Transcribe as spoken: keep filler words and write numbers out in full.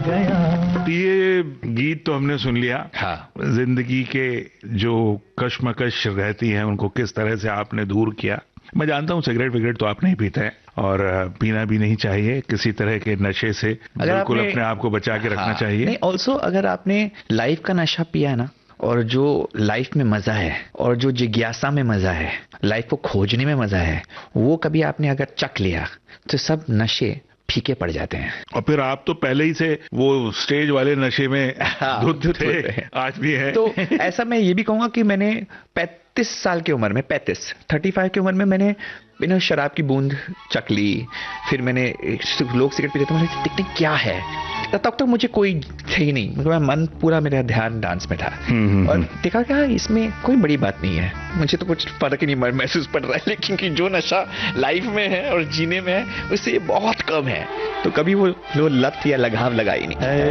गया। ये गीत तो हमने सुन लिया। हाँ। जिंदगी के जो कश्मकश रहती है उनको किस तरह से आपने दूर किया। मैं जानता हूँ सिगरेट विगरेट तो आप नहीं पीते हैं और पीना भी नहीं चाहिए, किसी तरह के नशे से बिल्कुल अपने आप को बचा के रखना हाँ, चाहिए। नहीं, ऑल्सो अगर आपने लाइफ का नशा पिया है ना, और जो लाइफ में मजा है और जो जिज्ञासा में मजा है, लाइफ को खोजने में मजा है, वो कभी आपने अगर चख लिया तो सब नशे फीके पड़ जाते हैं। और फिर आप तो पहले ही से वो स्टेज वाले नशे में धुत थे, आज भी है। तो ऐसा मैं ये भी कहूंगा कि मैंने पैंतीस साल की उम्र में, पैंतीस थर्टी फाइव की उम्र में मैंने बिना शराब की बूंद चख ली। फिर मैंने, लोग सिगरेट पीते थे, मैंने देखते क्या है, तब तक तो मुझे कोई थे ही नहीं, मतलब मन पूरा मेरा ध्यान डांस में था। और देखा क्या इसमें कोई बड़ी बात नहीं है, मुझे तो कुछ फर्क ही नहीं महसूस पड़ रहा है, लेकिन कि जो नशा लाइफ में है और जीने में है उससे बहुत कम है। तो कभी वो, वो लत या लगाम लगा ही नहीं।